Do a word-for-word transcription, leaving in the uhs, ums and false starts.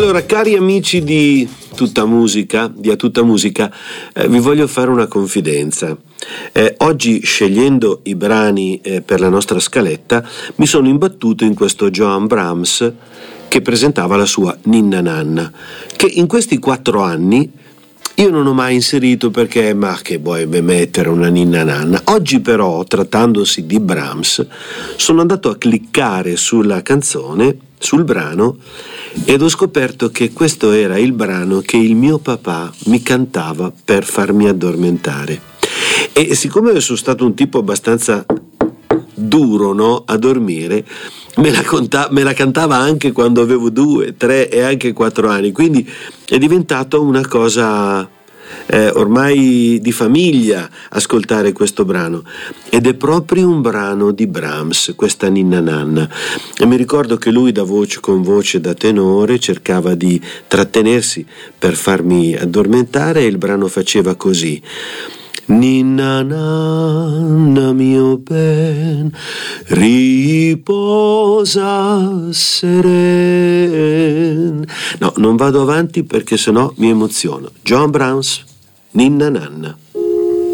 Allora, cari amici di Tutta Musica, di A Tutta Musica, eh, vi voglio fare una confidenza. Eh, oggi, scegliendo i brani eh, per la nostra scaletta, mi sono imbattuto in questo Johann Brahms che presentava la sua Ninna Nanna, che in questi quattro anni io non ho mai inserito perché, ma che vuoi mettere una Ninna Nanna? Oggi però, trattandosi di Brahms, sono andato a cliccare sulla canzone, sul brano, ed ho scoperto che questo era il brano che il mio papà mi cantava per farmi addormentare. E siccome sono stato un tipo abbastanza duro, no, a dormire, me la, conta- me la cantava anche quando avevo due, tre e anche quattro anni, quindi è diventato una cosa eh, ormai di famiglia ascoltare questo brano, ed è proprio un brano di Brahms, questa Ninna Nanna. E mi ricordo che lui da voce con voce da tenore cercava di trattenersi per farmi addormentare, e il brano faceva così: Ninna Nanna mio ben, riposa seren. No, non vado avanti perché sennò mi emoziono. Johann Brahms, Ninna Nanna.